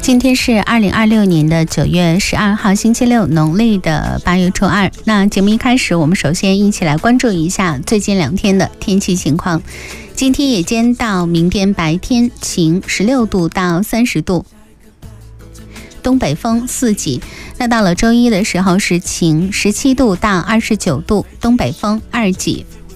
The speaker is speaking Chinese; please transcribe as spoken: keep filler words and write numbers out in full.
今天是二零二六年的九月十二号，星期六，农历的八月初二。那节目一开始，我们首先一起来关注一下最近两天的天气情况。今天夜间到明天白天晴，十六度到三十度，东北风四级。那到了周一的时候是晴，十七度到二十九度，东北风二级。